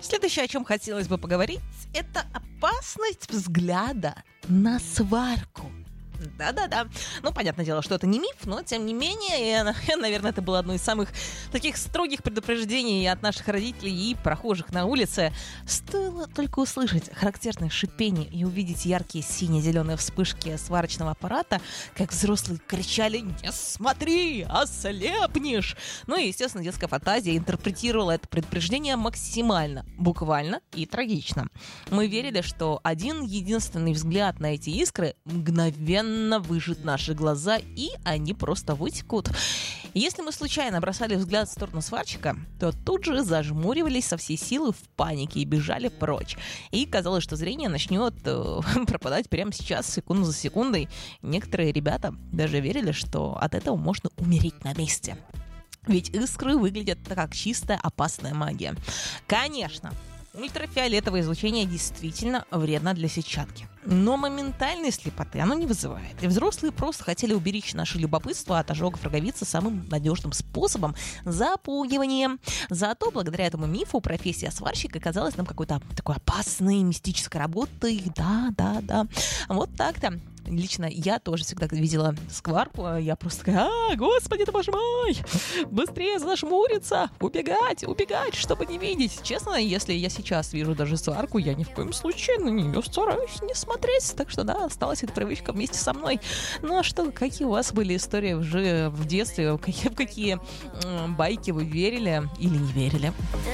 Следующее, о чем хотелось бы поговорить, это опасность взгляда на сварку. Да-да-да. Ну, понятное дело, что это не миф, но, тем не менее, наверное, это было одно из самых таких строгих предупреждений от наших родителей и прохожих на улице. Стоило только услышать характерное шипение и увидеть яркие сине-зеленые вспышки сварочного аппарата, как взрослые кричали: «Не смотри, ослепнешь!» Ну и, естественно, детская фантазия интерпретировала это предупреждение максимально, буквально и трагично. Мы верили, что один единственный взгляд на эти искры мгновенно выжжет наши глаза, и они просто вытекут. Если мы случайно бросали взгляд в сторону сварщика, то тут же зажмуривались со всей силы в панике и бежали прочь. И казалось, что зрение начнет пропадать прямо сейчас, секунду за секундой. Некоторые ребята даже верили, что от этого можно умереть на месте. Ведь искры выглядят как чистая опасная магия. Конечно, ультрафиолетовое излучение действительно вредно для сетчатки. Но моментальной слепоты оно не вызывает. И взрослые просто хотели уберечь наше любопытство от ожогов роговицы самым надежным способом — запугиванием. Зато благодаря этому мифу профессия сварщика казалась нам какой-то такой опасной, мистической работой. Да. Вот так-то. Лично я тоже всегда видела скварку, я просто такая: господи ты, боже мой, быстрее зажмуриться, убегать, чтобы не видеть. Честно, если я сейчас вижу даже сварку, я ни в коем случае на нее стараюсь не смотреть. Так что да, осталась эта привычка вместе со мной. Ну а что, какие у вас были истории уже в детстве, в какие байки вы верили или не верили?